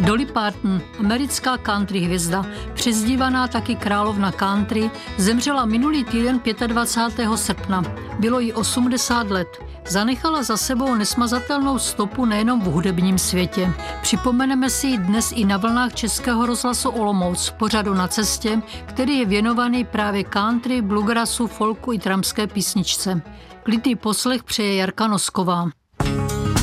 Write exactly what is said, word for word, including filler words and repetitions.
Dolly Parton, americká country hvězda, přezdívaná taky královna country, zemřela minulý týden dvacátého pátého srpna. Bylo jí osmdesát let. Zanechala za sebou nesmazatelnou stopu nejenom v hudebním světě. Připomeneme si ji dnes i na vlnách Českého rozhlasu Olomouc v pořadu Na cestě, který je věnovaný právě country, bluegrassu, folku i tramské písničce. Klidný poslech přeje Jarka Nosková.